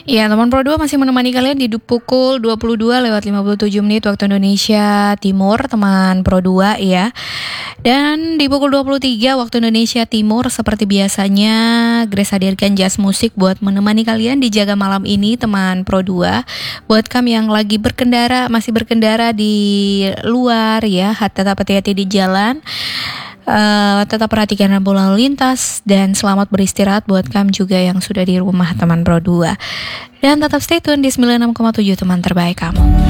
Ya, teman Pro 2 masih menemani kalian di pukul 22:57 waktu Indonesia Timur, teman Pro 2 ya. Dan di pukul 23 waktu Indonesia Timur, seperti biasanya, Grace hadirkan jazz musik buat menemani kalian di Jaga Malam ini, teman Pro 2. Buat kami yang lagi masih berkendara di luar ya, tetap hati-hati di jalan. Tetap perhatikan rambu lalu lintas dan selamat beristirahat buat kamu juga yang sudah di rumah, teman Pro 2. Dan tetap stay tune di 96,7 teman terbaik kamu.